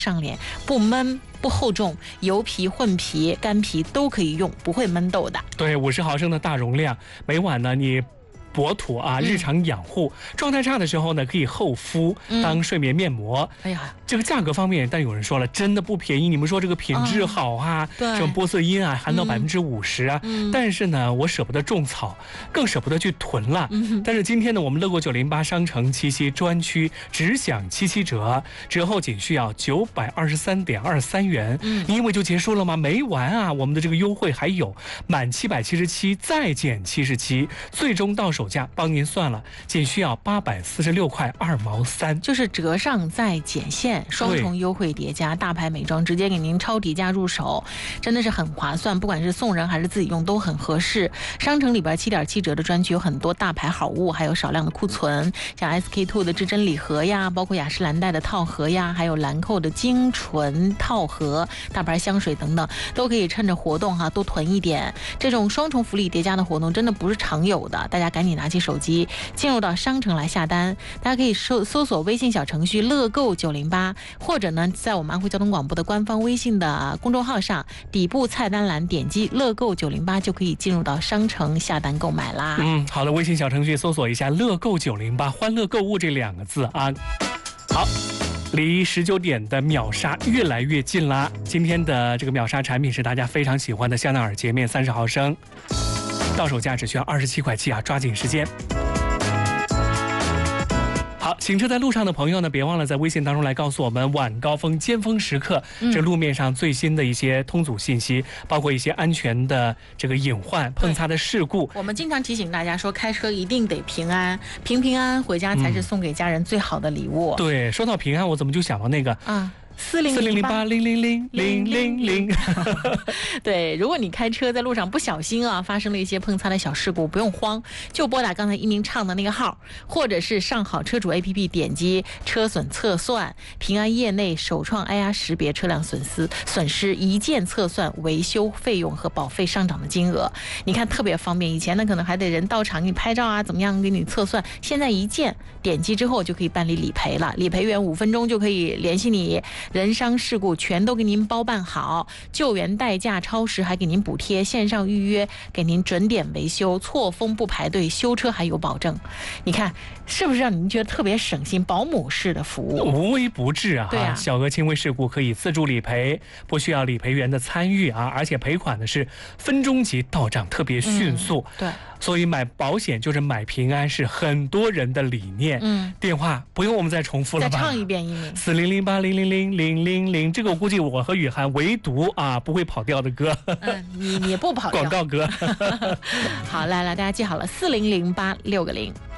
上脸，不闷不厚重，油皮混皮干皮都可以用，不会闷痘的。 对，50毫升的大容量，每晚呢你薄涂啊，日常养护，状态差的时候呢，可以厚敷当睡眠面膜。 哎呀， 这个价格方面，但有人说了，真的不便宜。你们说这个品质好啊， 对， 这种玻色因啊，含到50%啊，但是呢，我舍不得种草，更舍不得去囤了。但是今天呢，我们乐购908商城七夕专区只享77折，折后仅需要923.23元。你以为就结束了吗？没完啊！我们的这个优惠还有满777再减77，最终到手价帮您算了，仅需要846块2毛3， 就是折上再减线，双重优惠叠加，大牌美妆直接给您超低价入手，真的是很划算，不管是送人还是自己用都很合适。商城里边7.7折的专区有很多大牌好物，还有少量的库存，像 SK2 的至臻礼盒呀，包括雅诗兰黛的套盒呀，还有兰蔻的精纯套盒、大牌香水等等，都可以趁着活动多囤一点。这种双重福利叠加的活动真的不是常有的，大家赶紧拿起手机进入到商城来下单。大家可以搜索微信小程序乐购908，或者呢在我们安徽交通广播的官方微信的公众号上底部菜单栏点击乐购908，就可以进入到商城下单购买啦。 好的，微信小程序搜索一下乐购908，欢乐购物这2个字啊。好，离19点的秒杀越来越近啦。今天的这个秒杀产品是大家非常喜欢的香奈儿洁面30毫升，到手价只需要27块7啊，抓紧时间。好，行车在路上的朋友呢，别忘了在微信当中来告诉我们晚高峰尖峰时刻这路面上最新的一些通阻信息，包括一些安全的这个隐患、碰擦的事故。 我们经常提醒大家说，开车一定得平安，平安回家才是送给家人最好的礼物。 对，说到平安，我怎么就想到那个4008000000。 对，如果你开车在路上不小心发生了一些碰擦的小事故，不用慌，就拨打刚才一鸣唱的那个号，或者是上好车主 APP 点击车损测算，平安业内首创 IR 识别车辆损失一键测算维修费用和保费上涨的金额。你看特别方便，以前呢可能还得人到场给你拍照怎么样给你测算，现在一键点击之后就可以办理理赔了，理赔员5分钟就可以联系你，人伤事故全都给您包办好，救援代驾超时还给您补贴，线上预约给您准点维修，错峰不排队，修车还有保证。你看是不是让您觉得特别省心，保姆式的服务， 无微不至啊？ 对啊， 小额轻微事故可以自助理赔，不需要理赔员的参与而且赔款的是分钟级到账，特别迅速。 对， 所以买保险就是买平安，是很多人的理念。电话不用我们再重复了吧？ 再唱一遍 4008000000，这个我估计我和雨涵唯独不会跑调的歌。 你不跑调。 广告歌。 好，来，大家记好了，4008 6个0。